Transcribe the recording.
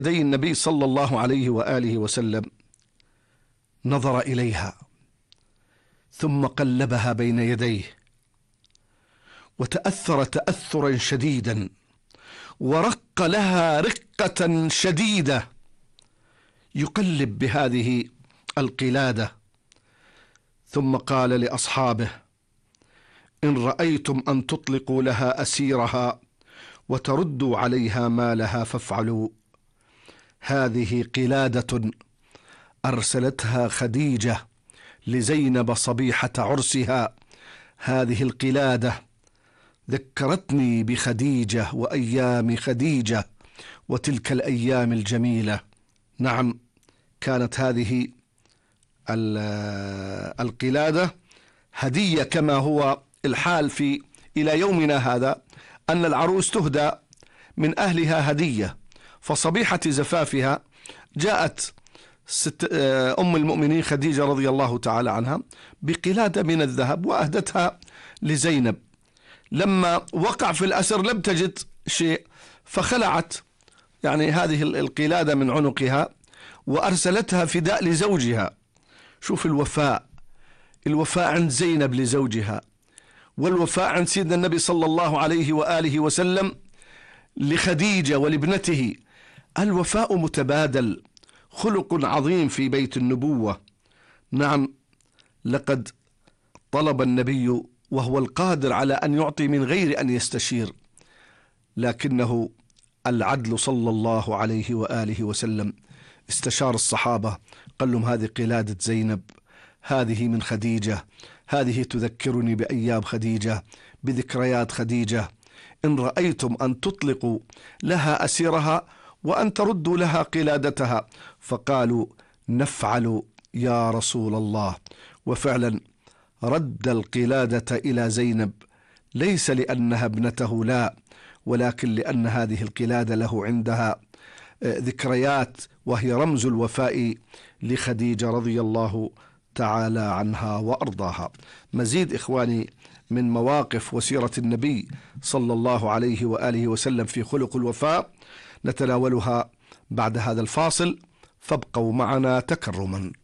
يدي النبي صلى الله عليه وآله وسلم نظر إليها ثم قلبها بين يديه وتأثر تأثرا شديدا ورق لها رقة شديدة، يقلب بهذه القلادة، ثم قال لأصحابه: إن رأيتم أن تطلقوا لها أسيرها وتردوا عليها مالها فافعلوا. هذه قلادة أرسلتها خديجة لزينب صبيحة عرسها. هذه القلادة ذكرتني بخديجة وأيام خديجة وتلك الأيام الجميلة. نعم، كانت هذه القلادة هدية كما هو الحال إلى يومنا هذا، أن العروس تهدى من أهلها هدية. فصبيحة زفافها جاءت أم المؤمنين خديجة رضي الله تعالى عنها بقلادة من الذهب وأهدتها لزينب. لما وقع في الأسر لم تجد شيء، فخلعت هذه القلادة من عنقها وأرسلتها فداء لزوجها. شوف الوفاء عند زينب لزوجها، والوفاء عند سيدنا النبي صلى الله عليه وآله وسلم لخديجة ولابنته. الوفاء متبادل، خلق عظيم في بيت النبوة. نعم، لقد طلب النبي وهو القادر على أن يعطي من غير أن يستشير، لكنه العدل صلى الله عليه وآله وسلم استشار الصحابة، قال لهم: هذه قلادة زينب، هذه من خديجة، هذه تذكرني بأيام خديجة، بذكريات خديجة. إن رأيتم أن تطلقوا لها أسيرها وأن تردوا لها قلادتها. فقالوا: نفعل يا رسول الله. وفعلا رد القلادة إلى زينب، ليس لأنها ابنته، لا، ولكن لأن هذه القلادة له عندها ذكريات، وهي رمز الوفاء لخديجة رضي الله تعالى عنها وأرضاها. مزيد إخواني من مواقف وسيرة النبي صلى الله عليه وآله وسلم في خلق الوفاء نتناولها بعد هذا الفاصل، فابقوا معنا تكرما.